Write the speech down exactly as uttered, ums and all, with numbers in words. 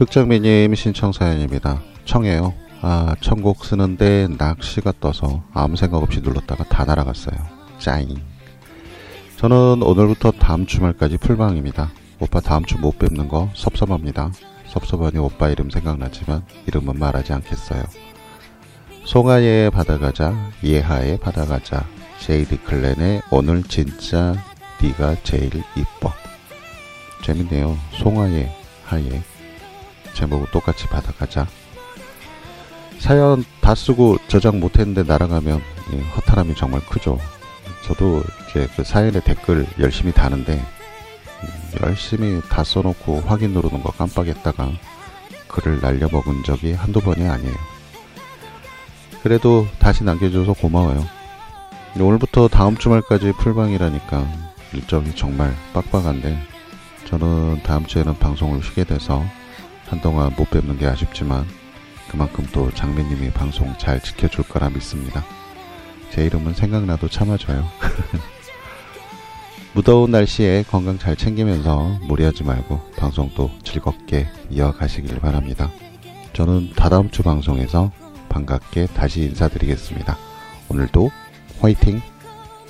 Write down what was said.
흑장미님 신청 사연입니다. 청해요. 아, 청곡 쓰는데 낚시가 떠서 아무 생각 없이 눌렀다가 다 날아갔어요. 짜잉. 저는 오늘부터 다음 주말까지 풀방입니다. 오빠 다음 주 못 뵙는 거 섭섭합니다. 섭섭하니 오빠 이름 생각나지만 이름은 말하지 않겠어요. 송하예의 바다가자, 예하의 바다가자, 제이디 클랜의 오늘 진짜 네가 제일 이뻐. 재밌네요. 송하예, 하예. 제목은 똑같이 바다가자. 사연 다 쓰고 저장 못했는데 날아가면 예, 허탈함이 정말 크죠. 저도 이제 그 사연에 댓글 열심히 다는데 음, 열심히 다 써놓고 확인 누르는 거 깜빡했다가 글을 날려먹은 적이 한두 번이 아니에요. 그래도 다시 남겨줘서 고마워요. 오늘부터 다음 주말까지 풀방이라니까 일정이 정말 빡빡한데 저는 다음 주에는 방송을 쉬게 돼서 한동안 못 뵙는 게 아쉽지만 그만큼 또 장미님이 방송 잘 지켜줄 거라 믿습니다. 제 이름은 생각나도 참아줘요. 무더운 날씨에 건강 잘 챙기면서 무리하지 말고 방송도 즐겁게 이어가시길 바랍니다. 저는 다다음 주 방송에서 반갑게 다시 인사드리겠습니다. 오늘도 화이팅!